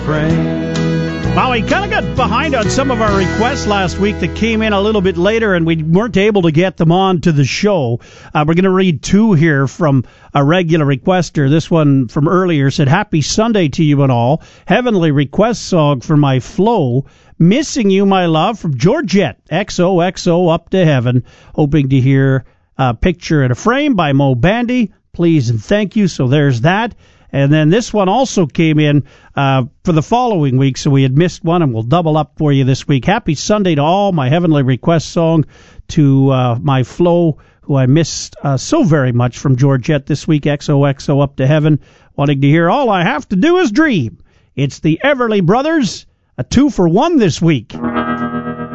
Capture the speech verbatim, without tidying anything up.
Well, we kind of got behind on some of our requests last week that came in a little bit later, and we weren't able to get them on to the show. Uh, we're going to read two here from a regular requester. This one from earlier said, "Happy Sunday to you and all. Heavenly request song for my Flo. Missing you, my love, from Georgette. X O X O up to heaven. Hoping to hear a Picture in a Frame by Mo Bandy. Please and thank you." So there's that. And then this one also came in uh, for the following week, so we had missed one, and we'll double up for you this week. Happy Sunday to all. My Heavenly Request song to uh, my Flo, who I missed uh, so very much, from Georgette this week. X O X O up to heaven. Wanting to hear All I Have to Do Is Dream. It's the Everly Brothers, a two for one this week.